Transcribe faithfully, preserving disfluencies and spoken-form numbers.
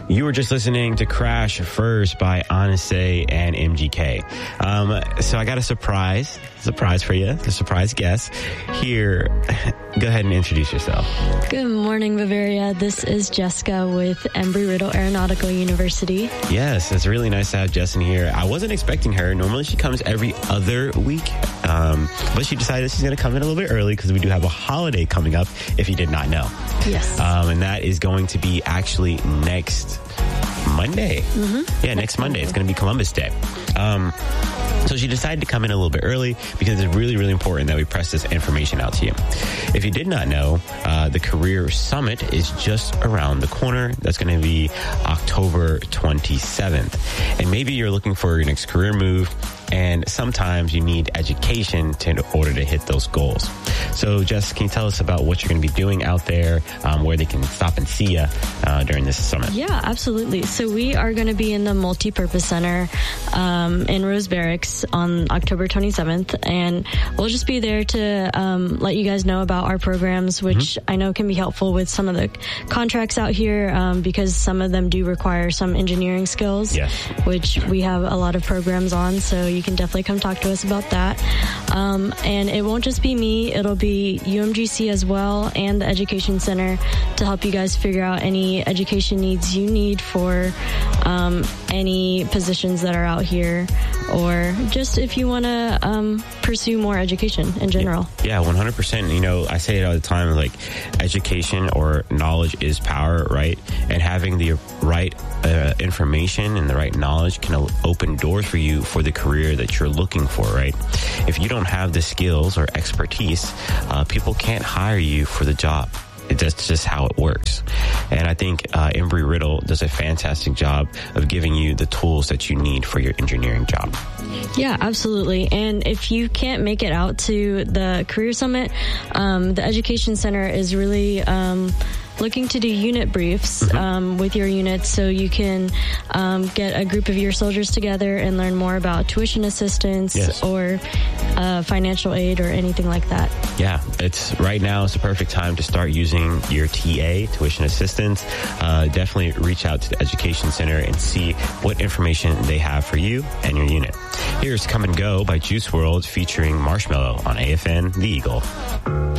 You were just listening to Crash First by Anase and M G K. Um, so I got a surprise, surprise for you, a surprise guest. Here, go ahead and introduce yourself. Good morning, Bavaria. This is Jessica with Embry-Riddle Aeronautical University. Yes, it's really nice to have Jess in here. I wasn't expecting her. Normally she comes every other week, um, but she decided she's going to come in a little bit early because we do have a holiday coming up, if you did not know. Yes. Um, and that is going to be actually next Monday. Mm-hmm. Yeah, next, next Monday. Monday. It's going to be Columbus Day. Um, so she decided to come in a little bit early because it's really, really important that we press this information out to you. If you did not know, uh, the Career Summit is just around the corner. That's going to be October twenty-seventh. And maybe you're looking for your next career move, and sometimes you need education to, in order to hit those goals. So, Jess, can you tell us about what you're going to be doing out there, um, where they can stop and see you uh, during this summit? Yeah, absolutely. So we are going to be in the Multipurpose Center um, in Rose Barracks on October twenty-seventh, and we'll just be there to um, let you guys know about our programs, which mm-hmm. I know can be helpful with some of the contracts out here um, because some of them do require some engineering skills, yes. which we have a lot of programs on, so you can definitely come talk to us about that. Um, and it won't just be me, it'll be U M G C as well and the Education Center to help you guys figure out any education needs you need for um, any positions that are out here, or just if you want to um, pursue more education in general. Yeah, one hundred percent. You know, I say it all the time, like education or knowledge is power, right? And having the right uh, information and the right knowledge can open doors for you for the career that you're looking for, right? If you don't have the skills or expertise, uh, people can't hire you for the job. That's just how it works. And I think uh, Embry-Riddle does a fantastic job of giving you the tools that you need for your engineering job. Yeah, absolutely. And if you can't make it out to the Career Summit, um, the Education Center is really um, looking to do unit briefs mm-hmm. um, with your units, so you can um, get a group of your soldiers together and learn more about tuition assistance yes. or uh, financial aid or anything like that. Yeah, it's right now it's the perfect time to start using your T A, tuition assistance. Uh, definitely reach out to the Education Center and see what information they have for you and your unit. Here's Come and Go by Juice world featuring Marshmello on A F N The Eagle.